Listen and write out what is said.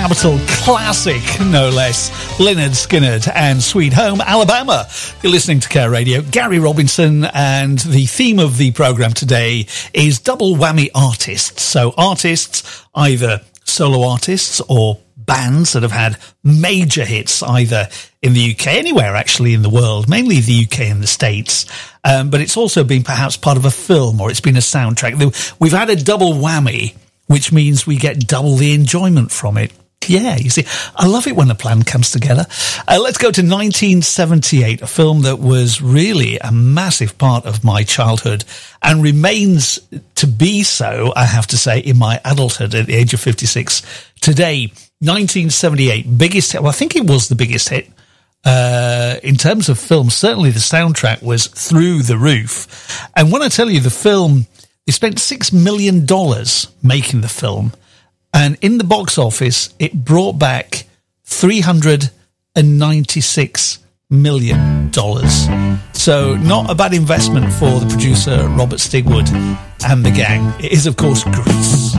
capital classic, no less. Lynyrd Skynyrd and Sweet Home Alabama. You're listening to Care Radio. Gary Robinson, and the theme of the programme today is double whammy artists. So artists, either solo artists or bands that have had major hits either in the UK, anywhere actually in the world, mainly the UK and the States. But it's also been perhaps part of a film, or it's been a soundtrack. We've had a double whammy, which means we get double the enjoyment from it. Yeah, you see, I love it when a plan comes together. Let's go to 1978, a film that was really a massive part of my childhood and remains to be so, I have to say, in my adulthood at the age of 56 today. 1978, biggest hit. Well, I think it was the biggest hit. In terms of film, certainly the soundtrack was through the roof. And when I tell you the film, they spent $6 million making the film. And in the box office, it brought back $396 million. So not a bad investment for the producer, Robert Stigwood, and the gang. It is, of course, Grease.